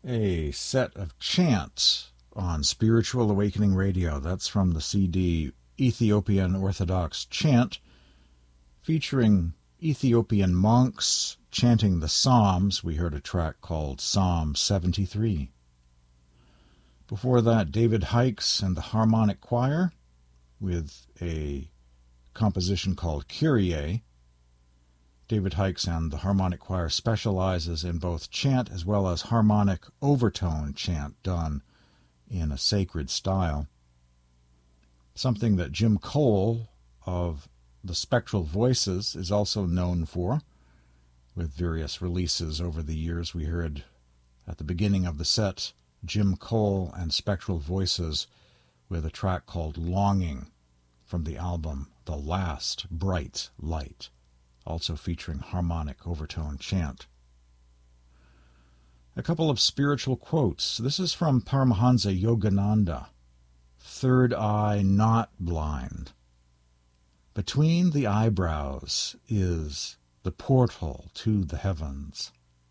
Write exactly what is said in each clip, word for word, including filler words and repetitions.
a set of chants on Spiritual Awakening Radio. That's from the C D Ethiopian Orthodox Chant, featuring Ethiopian monks chanting the Psalms. We heard a track called Psalm seventy-three. Before that, David Hykes and the Harmonic Choir with a composition called Kyrie. David Hykes and the Harmonic Choir specializes in both chant as well as harmonic overtone chant done in a sacred style. Something that Jim Cole of the Spectral Voices is also known for, with various releases over the years. We heard at the beginning of the set Jim Cole and Spectral Voices with a track called Longing from the album The Last Bright Light, also featuring harmonic overtone chant. A couple of spiritual quotes. This is from Paramahansa Yogananda. Third eye not blind. Between the eyebrows is the portal to the heavens.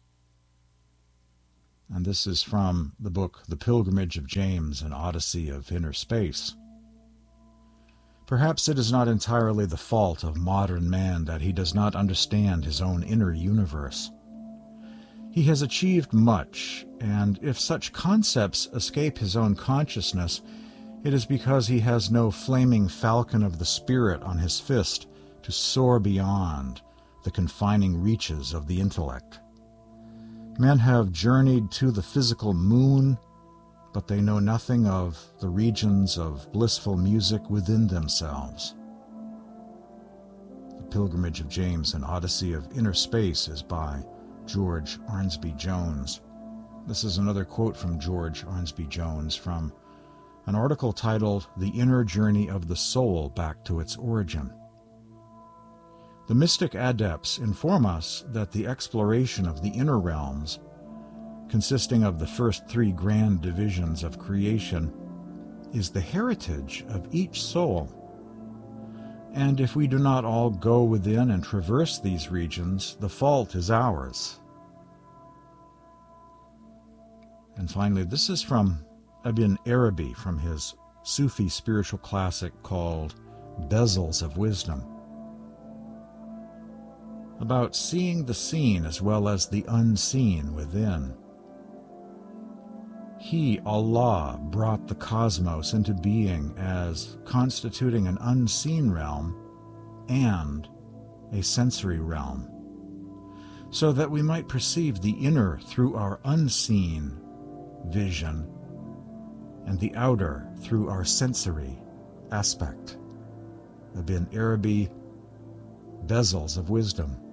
And this is from the book The Pilgrimage of James, an Odyssey of Inner Space. Perhaps it is not entirely the fault of modern man that he does not understand his own inner universe. He has achieved much, and if such concepts escape his own consciousness, it is because he has no flaming falcon of the spirit on his fist to soar beyond the confining reaches of the intellect. Men have journeyed to the physical moon, but they know nothing of the regions of blissful music within themselves. The Pilgrimage of James, an Odyssey of Inner Space, is by George Arnsby Jones. This is another quote from George Arnsby Jones from an article titled The Inner Journey of the Soul Back to Its Origin. The mystic adepts inform us that the exploration of the inner realms, consisting of the first three grand divisions of creation, is the heritage of each soul. And if we do not all go within and traverse these regions, the fault is ours. And finally, this is from Ibn Arabi, from his Sufi spiritual classic called Bezels of Wisdom, about seeing the seen as well as the unseen within. He, Allah, brought the cosmos into being as constituting an unseen realm and a sensory realm, so that we might perceive the inner through our unseen vision and the outer through our sensory aspect. Ibn Arabi, Bezels of Wisdom.